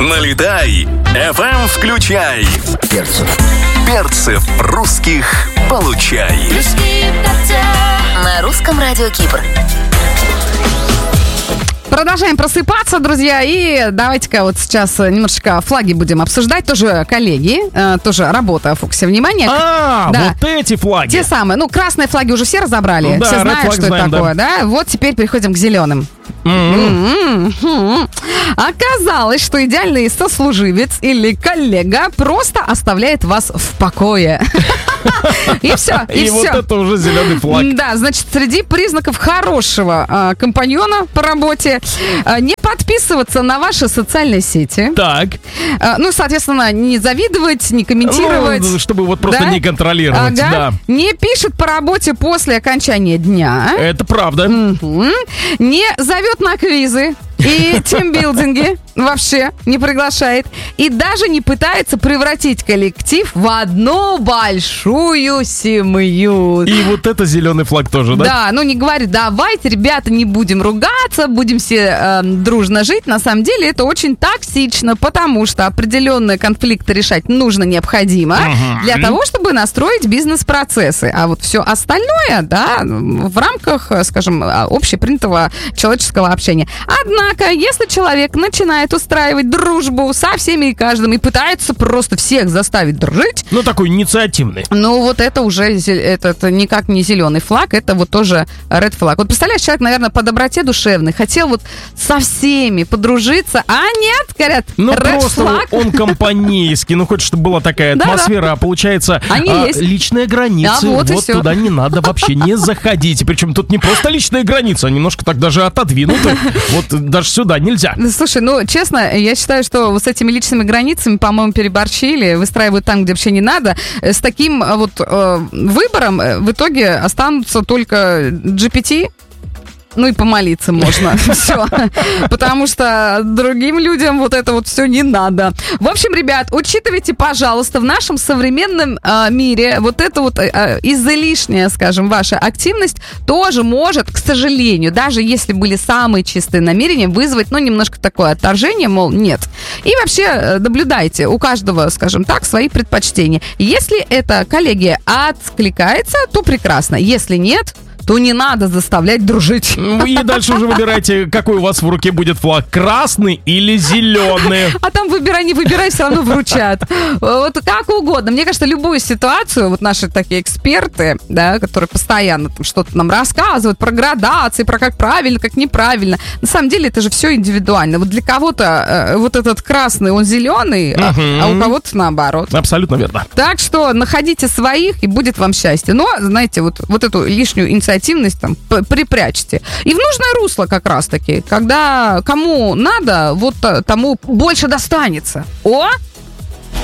Налетай, FM включай. Перцев русских получай. На русском радио Кипр. Продолжаем просыпаться, друзья, и давайте-ка вот сейчас немножечко флаги будем обсуждать. Тоже коллеги, тоже работа в фокусе внимания. Да. Вот эти флаги. Те самые. Ну, красные флаги уже все разобрали. Да, все знают, что это такое, да? Вот теперь переходим к зеленым. Оказалось, что идеальный сослуживец или коллега просто оставляет вас в покое. И все. И вот это уже зеленый флаг. Да, значит, среди признаков хорошего компаньона по работе не подписываться на ваши социальные сети. Так. Ну, соответственно, не завидовать, не комментировать. Ну, чтобы вот просто не контролировать. Ага. Да. Не пишет по работе после окончания дня. Это правда. Не зовет на квизы и тимбилдинги, вообще не приглашает. И даже не пытается превратить коллектив в одну большую семью. И вот это зеленый флаг тоже, да? Да, ну не говорит, давайте, ребята, не будем ругаться, будем все дружно жить. На самом деле это очень токсично, потому что определенные конфликты решать нужно, необходимо для того, чтобы настроить бизнес-процессы. А вот все остальное, да, в рамках, скажем, общепринятого человеческого общения. Однако, если человек начинает устраивать дружбу со всеми и каждым и пытается просто всех заставить дружить... Ну, такой инициативный. Ну, вот это уже это никак не зеленый флаг, это вот тоже red флаг. Вот представляешь, человек, наверное, по доброте душевной хотел вот со всеми подружиться, а нет, говорят, ну, red просто флаг. Он компанейский, ну, хочет, чтобы была такая атмосфера, а получается, личные границы, вот туда не надо вообще не заходить. Причем тут не просто личные границы, а немножко так даже отодвинуты. Вот даже сюда нельзя. Слушай, ну, честно, я считаю, что с этими личными границами, по-моему, переборчили, выстраивают там, где вообще не надо. С таким вот выбором в итоге останутся только GPT. Ну и помолиться можно. Все. Потому что другим людям вот это вот все не надо. В общем, ребят, учитывайте, пожалуйста, в нашем современном мире вот это вот излишняя, скажем, ваша активность тоже может, к сожалению, даже если были самые чистые намерения, вызвать, ну, немножко такое отторжение, мол, нет. И вообще наблюдайте, у каждого, скажем так, свои предпочтения. Если эта коллегия откликается, то прекрасно. Если нет, то не надо заставлять дружить. И дальше уже выбирайте, какой у вас в руке будет флаг, красный или зеленый. А там выбирай, не выбирай, все равно вручат. Вот как угодно. Мне кажется, любую ситуацию, вот наши такие эксперты, да, которые постоянно там что-то нам рассказывают про градации, про как правильно, как неправильно. На самом деле это же все индивидуально. Вот для кого-то вот этот красный, он зеленый, а у кого-то наоборот. Абсолютно верно. Так что находите своих, и будет вам счастье. Но, знаете, вот эту лишнюю инициативность там припрячьте. И в нужное русло как раз-таки, когда кому надо, вот тому больше достанется. О!